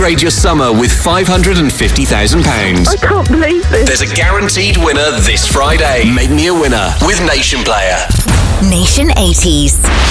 upgrade your summer with £550,000. I can't believe this. There's a guaranteed winner this Friday. Make me a winner with Nation Player. Nation 80s.